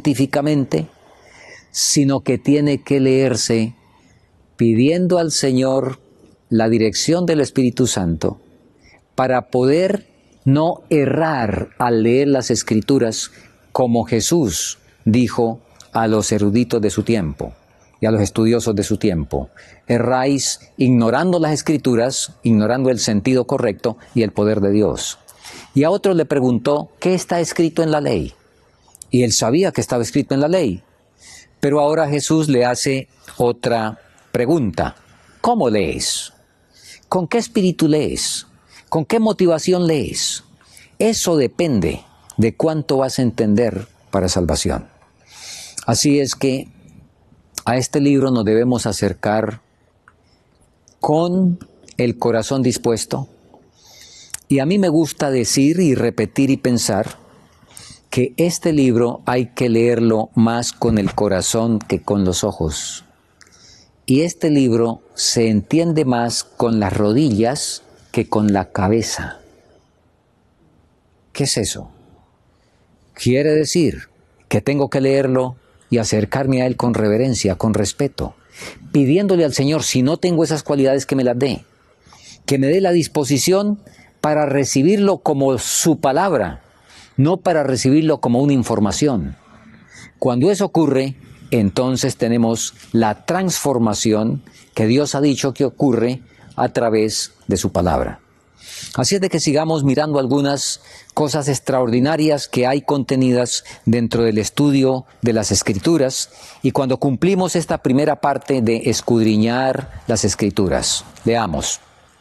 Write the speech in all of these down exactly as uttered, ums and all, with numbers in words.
científicamente, sino que tiene que leerse pidiendo al Señor la dirección del Espíritu Santo para poder no errar al leer las Escrituras, como Jesús dijo a los eruditos de su tiempo y a los estudiosos de su tiempo: erráis ignorando las Escrituras, ignorando el sentido correcto y el poder de Dios. Y a otro le preguntó: ¿qué está escrito en la ley? Y él sabía que estaba escrito en la ley. Pero ahora Jesús le hace otra pregunta: ¿cómo lees? ¿Con qué espíritu lees? ¿Con qué motivación lees? Eso depende de cuánto vas a entender para salvación. Así es que a este libro nos debemos acercar con el corazón dispuesto. Y a mí me gusta decir y repetir y pensar que este libro hay que leerlo más con el corazón que con los ojos. Y este libro se entiende más con las rodillas que con la cabeza. ¿Qué es eso? Quiere decir que tengo que leerlo y acercarme a él con reverencia, con respeto, pidiéndole al Señor, si no tengo esas cualidades, que me las dé, que me dé la disposición para recibirlo como su palabra, no para recibirlo como una información. Cuando eso ocurre, entonces tenemos la transformación que Dios ha dicho que ocurre a través de su palabra. Así es de que sigamos mirando algunas cosas extraordinarias que hay contenidas dentro del estudio de las Escrituras, y cuando cumplimos esta primera parte de escudriñar las Escrituras, leamos.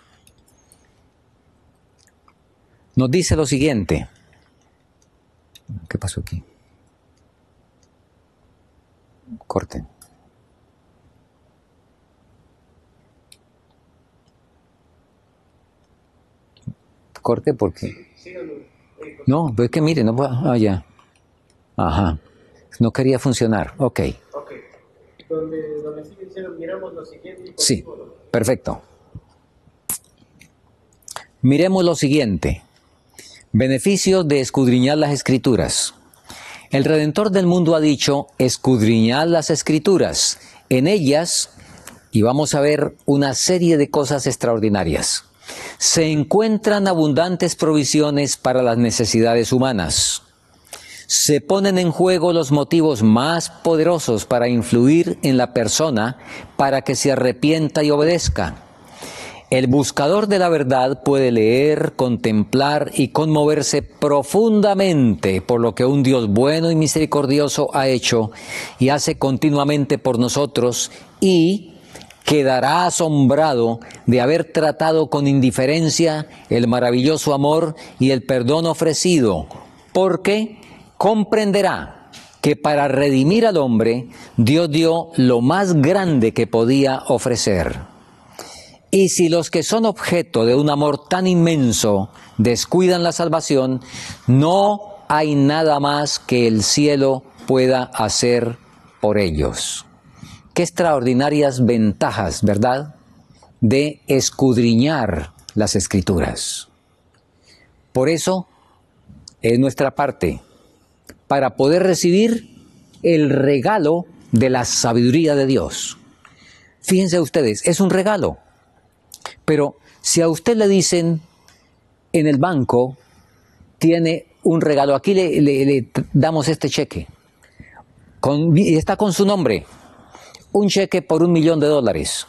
Nos dice lo siguiente. ¿Qué pasó aquí? Corten. Corte porque... No, pero es que mire, no puedo... Ah, ya. Ajá. No quería funcionar. Ok. Ok. Donde, donde sigue diciendo, miramos lo siguiente. Y sí, perfecto. Miremos lo siguiente. Beneficios de escudriñar las Escrituras. El Redentor del mundo ha dicho: escudriñad las Escrituras. En ellas, y vamos a ver una serie de cosas extraordinarias, se encuentran abundantes provisiones para las necesidades humanas. Se ponen en juego los motivos más poderosos para influir en la persona para que se arrepienta y obedezca. El buscador de la verdad puede leer, contemplar y conmoverse profundamente por lo que un Dios bueno y misericordioso ha hecho y hace continuamente por nosotros, y quedará asombrado de haber tratado con indiferencia el maravilloso amor y el perdón ofrecido, porque comprenderá que para redimir al hombre Dios dio lo más grande que podía ofrecer. Y si los que son objeto de un amor tan inmenso descuidan la salvación, no hay nada más que el cielo pueda hacer por ellos. Qué extraordinarias ventajas, ¿verdad?, de escudriñar las Escrituras. Por eso es nuestra parte, para poder recibir el regalo de la sabiduría de Dios. Fíjense ustedes, es un regalo. Pero si a usted le dicen en el banco, tiene un regalo, aquí le, le, le damos este cheque, con, y está con su nombre, un cheque por un millón de dólares.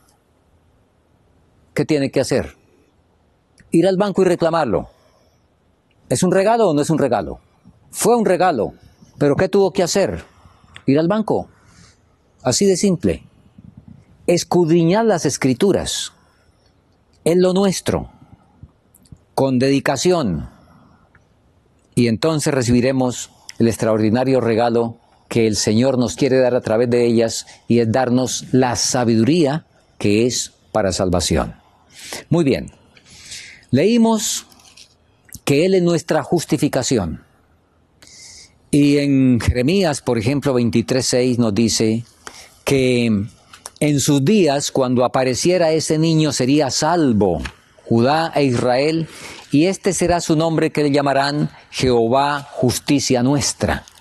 ¿Qué tiene que hacer? Ir al banco y reclamarlo. ¿Es un regalo o no es un regalo? Fue un regalo, pero ¿qué tuvo que hacer? Ir al banco. Así de simple. Escudriñar las Escrituras. Es lo nuestro, con dedicación, y entonces recibiremos el extraordinario regalo que el Señor nos quiere dar a través de ellas, y es darnos la sabiduría que es para salvación. Muy bien, leímos que Él es nuestra justificación, y en Jeremías, por ejemplo, veintitrés seis nos dice que en sus días, cuando apareciera ese niño, sería salvo Judá e Israel, y este será su nombre, que le llamarán Jehová, justicia nuestra.